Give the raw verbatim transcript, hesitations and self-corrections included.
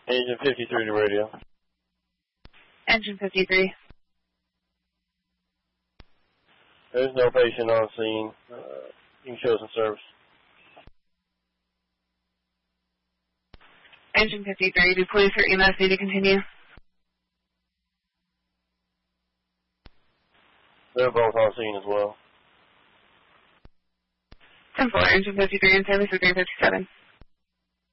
Engine fifty-three to radio. Engine fifty-three. There's no patient on scene. Uh, you can show some service. Engine fifty-three, do police or E M S need to continue? They're both on scene as well. ten four, Engine fifty-three in service with three fifty-seven.